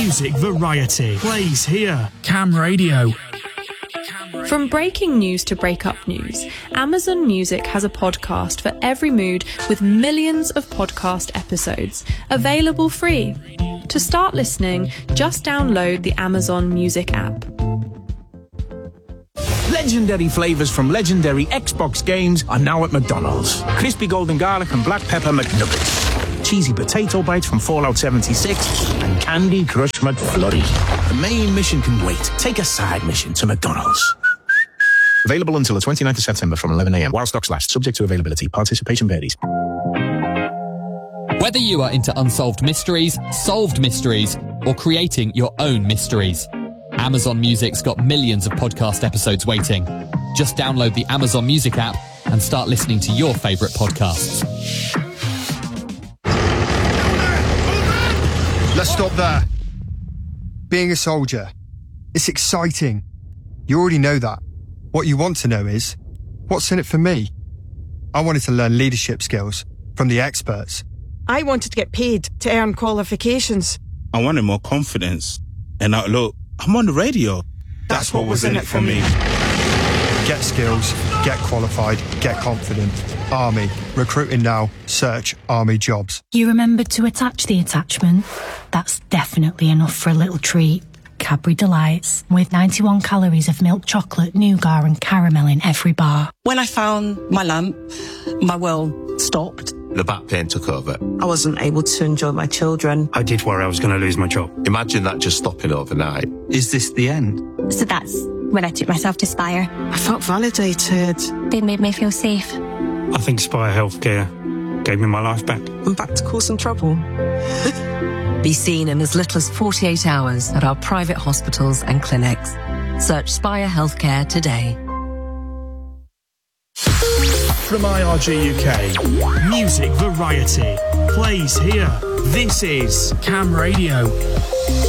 Music variety plays here. Cam Radio. From breaking news to breakup news, Amazon Music has a podcast for every mood with millions of podcast episodes, available free. To start listening, just download the Amazon Music app. Legendary flavours from legendary Xbox games are now at McDonald's. Crispy golden garlic and black pepper McNuggets. Cheesy potato bites from Fallout 76 and Candy Crush McFlurry. The main mission can wait. Take a side mission to McDonald's. Available until the 29th of September from 11 a.m. while stocks last. Subject to availability. Participation varies. Whether you are into unsolved mysteries, solved mysteries, or creating your own mysteries, Amazon Music's got millions of podcast episodes waiting. Just download the Amazon Music app and start listening to your favourite podcasts. Let's stop there. Being a soldier, it's exciting. You already know that. What you want to know is, what's in it for me? I wanted to learn leadership skills from the experts. I wanted to get paid to earn qualifications. I wanted more confidence. And now, look, I'm on the radio. That's what was in it for me. Get skills, get qualified, get confident. Army. Recruiting now. Search Army jobs. You remembered to attach the attachment? That's definitely enough for a little treat. Cadbury Delights, with 91 calories of milk chocolate, nougat and caramel in every bar. When I found my lump, my world stopped. The back pain took over. I wasn't able to enjoy my children. I did worry I was going to lose my job. Imagine that just stopping overnight. Is this the end? So that's when I took myself to Spire. I felt validated. They made me feel safe. I think Spire Healthcare gave me my life back. I'm back to causing trouble. Be seen in as little as 48 hours at our private hospitals and clinics. Search Spire Healthcare today. From IRG UK, Music variety plays here. This is Cam Radio.